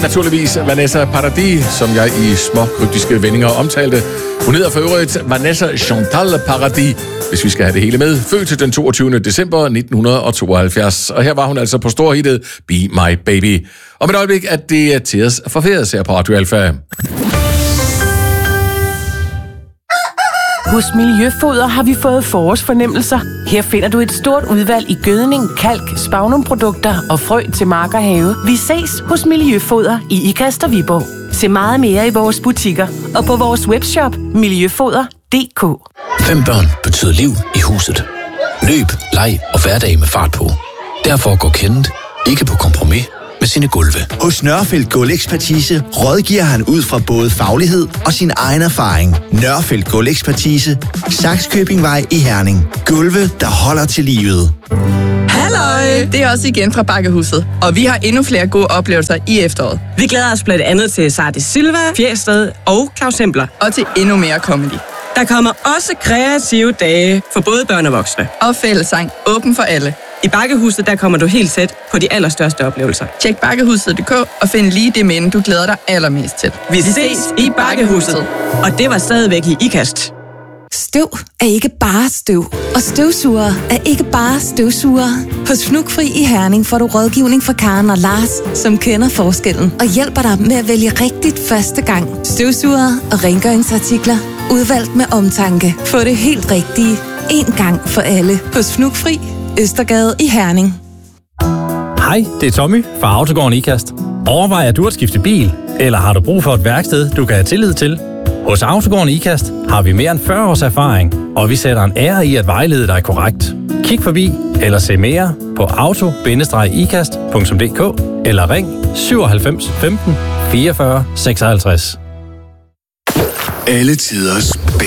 naturligvis Vanessa Paradis, som jeg i små kryptiske vendinger omtalte. Hun hedder for øvrigt Vanessa Chantal Paradis, hvis vi skal have det hele med. Født den 22. december 1972. Og her var hun altså på storhittet Be My Baby. Om et øjeblik, at det er til os for feriet her på Radio Alfa. Hos Miljøfoder har vi fået forårsfornemmelser. Her finder du et stort udvalg i gødning, kalk, spagnumprodukter og frø til mark og have. Vi ses hos Miljøfoder i Ikast og Viborg. Se meget mere i vores butikker og på vores webshop miljøfoder.dk. 5 børn betyder liv i huset. Løb, leg og hverdag med fart på. Derfor går Kenneth ikke på kompromis med sine gulve. Hos Nørfeldt Gulvekspertise rådgiver han ud fra både faglighed og sin egen erfaring. Nørfeldt Gulvekspertise. Sakskøbingvej i Herning. Gulve, der holder til livet. Halløj! Det er også igen fra Bakkehuset, og vi har endnu flere gode oplevelser i efteråret. Vi glæder os blandt andet til Sardi Silva, Fjersted og Claus Hempler. Og til endnu mere comedy. Der kommer også kreative dage for både børn og voksne. Og fællessang åben for alle. I Bakkehuset, der kommer du helt sæt på de allerstørste oplevelser. Tjek bakkehuset.dk og find lige det minde, du glæder dig allermest til. Vi ses i Bakkehuset. Og det var stadigvæk i Ikast. Støv er ikke bare støv, og støvsugere er ikke bare støvsugere. Hos Fnugfri i Herning får du rådgivning fra Karen og Lars, som kender forskellen og hjælper dig med at vælge rigtigt første gang. Støvsugere og rengøringsartikler, udvalgt med omtanke. Få det helt rigtige, én gang for alle. Hos Fnugfri, Østergade i Herning. Hej, det er Tommy fra Autogården Ikast. Overvejer du at skifte bil, eller har du brug for et værksted, du kan have tillid til? Hos Autogården Ikast har vi mere end 40 års erfaring, og vi sætter en ære i at vejlede dig korrekt. Kig forbi eller se mere på auto-ikast.dk eller ring 97 15 44 56. Alle tiders